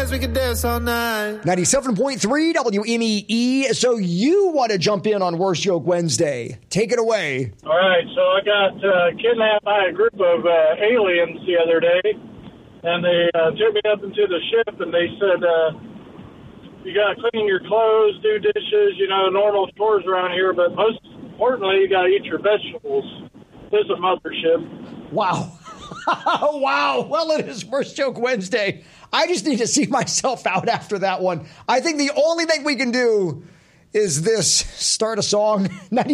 dance, we can dance all night. 97.3 WMEE. So you want to jump in on Worst Joke Wednesday. Take it away. All right, so I got kidnapped by a group of aliens the other day, and they took me up into the ship, and they said, you got to clean your clothes, do dishes, normal chores around here, but most importantly, you got to eat your vegetables. This is a mothership. Wow. Wow. Well, it is Worst Joke Wednesday. I just need to see myself out after that one. I think the only thing we can do is this. Start a song.